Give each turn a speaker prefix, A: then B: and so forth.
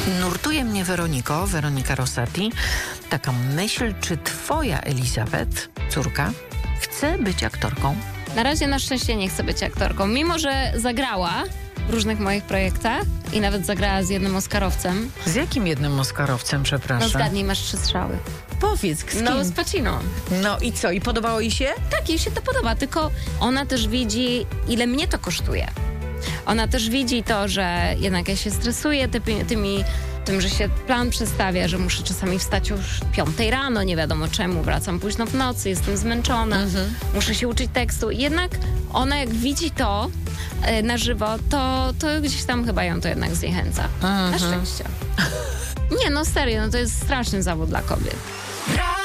A: Nurtuje mnie Weronika Rossetti, taka myśl, czy twoja Elizabeth, córka, chce być aktorką?
B: Na razie na szczęście nie chcę być aktorką, mimo że zagrała w różnych moich projektach i nawet zagrała z jednym oscarowcem.
A: Z jakim jednym oscarowcem, przepraszam?
B: No zgadnij, masz 3 strzały.
A: Powiedz, z kim?
B: No z Pacino.
A: No i co, i podobało jej się?
B: Tak, jej się to podoba, tylko ona też widzi, ile mnie to kosztuje. Ona też widzi to, że jednak ja się stresuję tym, że się plan przestawia, że muszę czasami wstać już 5 rano, nie wiadomo czemu, wracam późno w nocy, jestem zmęczona, muszę się uczyć tekstu. Jednak ona jak widzi to na żywo, to gdzieś tam chyba ją to jednak zniechęca. Na szczęście. Nie, no serio, no to jest straszny zawód dla kobiet.